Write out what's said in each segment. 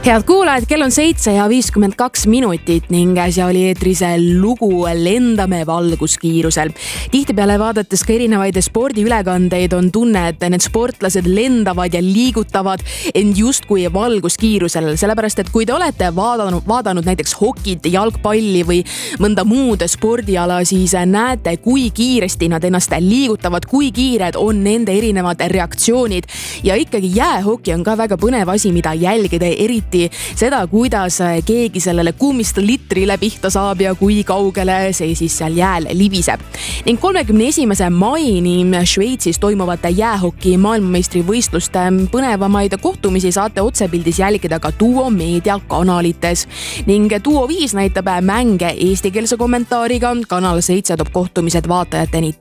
Head kuulajad, kell on 7:52 ning äsja oli eetris lugu Lendame valguskiirusel. Tihtipeale vaadates ka erinevaid spordiülekandeid on tunne, et need sportlased lendavad ja liigutavad end justkui valguskiirusel. Sellepärast, et kui te olete vaadanud näiteks hokit, jalgpalli või mõnda muud spordiala, siis näete, kui kiiresti nad ennast liigutavad, kui kiired on nende erinevad reaktsioonid. Ja ikkagi jäähoki on ka väga põnev asi, mida jälgida, eriti seda, kuidas keegi sellele kuumist litrile pihta saab ja kui kaugele see siis seal jääl libiseb. Ning 31. maini Šveitsis toimuvate jäähoki maailmameistrivõistluste põnevamaid kohtumisi saate otsepildis jälgida ka Duo meediakanalites. Ning Duo 5 näitab mänge eestikeelse kommentaariga, Kanal 7 toob kohtumised vaatajateni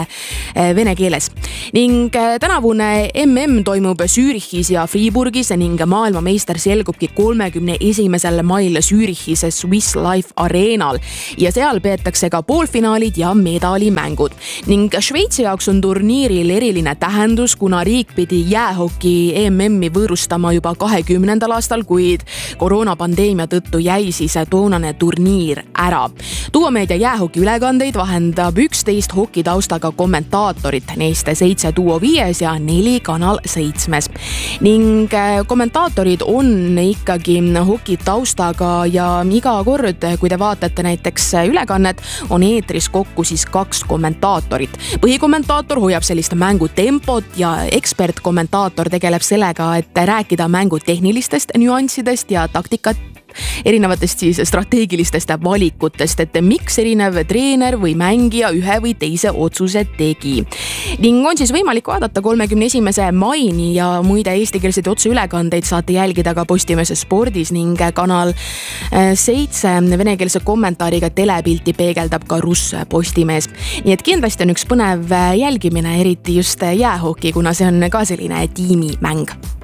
vene keeles. Ning tänavune MM toimub Zürichis ja Friburgis ning maailmameister selgub 31. mail Zürichis Swiss Life Arenal ja seal peetakse ka poolfinaalid ja medalimängud. Ning Šveitsi jaoks on turniiril eriline tähendus, kuna riik pidi jäähoki MM-i võõrustama juba 2020. aastal, kuid koroonapandeemia tõttu jäi siis toonane turniir ära. Duo meedia jäähoki ülekandeid vahendab 11 hokitaustaga kommentaatorit, neist 7 Duo 5 ja 4 Kanal 7. Ning kommentaatorid on ikkagi hokitaustaga ja iga kord, kui te vaatate näiteks ülekannet, on eetris kokku siis 2 kommentaatorit. Põhikommentaator hoiab sellist mängutempot ja ekspertkommentaator tegeleb sellega, et rääkida mängu tehnilistest nüanssidest ja taktikat erinevatest siis strateegilistest valikutest, et miks erinev treener või mängija ühe või teise otsuse tegi. Ning on siis võimalik vaadata 31. maini ja muide eestikeelseid otseülekandeid saate jälgida ka Postimees spordis ning Kanal 7 venekeelse kommentaariga telepilti peegeldab ka Russ Postimees. Nii et kindlasti on üks põnev jälgimine, eriti just jäähoki, kuna see on ka selline tiimimäng.